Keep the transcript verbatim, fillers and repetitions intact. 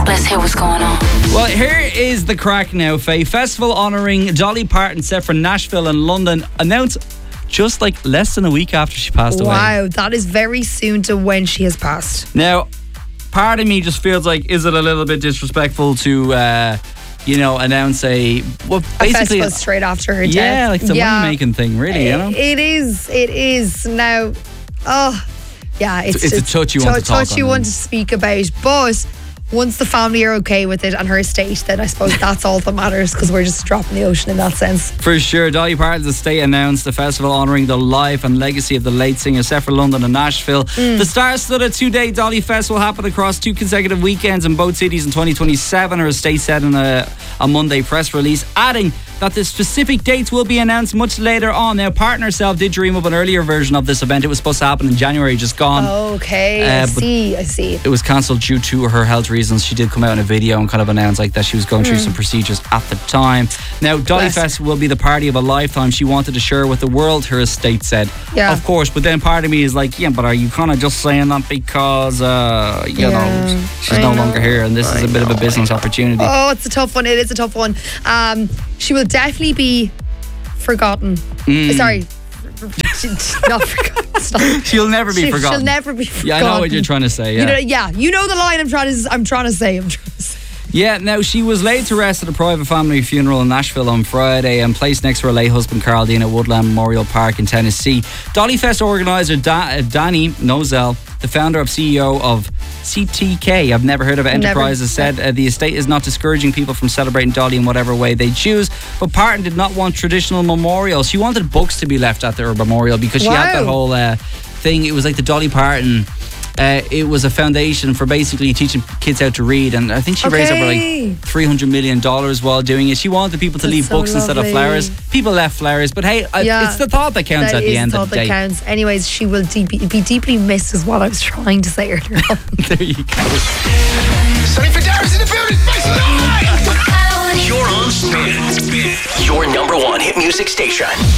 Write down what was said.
Let's hear what's going on. Well, here is the crack now, Faye. Festival honouring Dolly Parton set for Nashville and London announced just like less than a week after she passed away. Wow, that is very soon to when she has passed. Now, part of me just feels like, is it a little bit disrespectful to, uh, you know, announce a well, basically a festival straight after her death? Yeah, like it's a yeah. money-making thing, really. You know, it is. It is now. Oh, yeah, it's, it's, it's a touchy one to talk touchy on. one to speak about, but. Once the family are okay with it and her estate, then I suppose that's all that matters, because we're just dropping the ocean in that sense. For sure. Dolly Parton's estate announced the festival honouring the life and legacy of the late singer set for London and Nashville. Mm. The star-studded two-day Dolly Fest will happen across two consecutive weekends in both cities in twenty twenty-seven, her estate said in a, a Monday press release, adding that the specific dates will be announced much later on. Now, Parton herself did dream of an earlier version of this event. It was supposed to happen in January, just gone. Okay, uh, I see, I see. It was cancelled due to her health reasons. She did come out in a video and kind of announce like that she was going through mm. some procedures at the time. Now, Dolly Bless. Fest will be the party of a lifetime. She wanted to share with the world, her estate said. Yeah. Of course, but then part of me is like, yeah, but are you kind of just saying that because, uh, you yeah, know, she's I no know. longer here and this I is a bit know, of a business opportunity? Oh, it's a tough one. It is a tough one. Um, she will definitely be forgotten. Mm. Sorry. Not forgotten. Stop. She'll never be she, forgotten. She'll never be forgotten. Yeah, I know what you're trying to say. Yeah, you know, yeah, you know the line I'm trying to. I'm trying to say. I'm trying to say. Yeah, now she was laid to rest at a private family funeral in Nashville on Friday and placed next to her late husband Carl Dean at Woodland Memorial Park in Tennessee. Dolly Fest organiser da- Danny Nozell, the founder and C E O of C T K, I've never heard of it, Enterprises, said uh, the estate is not discouraging people from celebrating Dolly in whatever way they choose, but Parton did not want traditional memorials. She wanted books to be left at her memorial because she wow. had that whole uh, thing. It was like the Dolly Parton... Uh, it was a foundation for basically teaching kids how to read, and I think she okay. raised over like three hundred million dollars while doing it. She wanted people to That's leave so books lovely. instead of flowers. People left flowers, but hey, I, Yeah. it's the thought that counts That at the is end the of the thought day. that counts. Anyways, she will de- be deeply missed, is what I was trying to say earlier on. There you go. Sonny Fadaris in the building. Face live. You're on Spin. Your number one hit music station.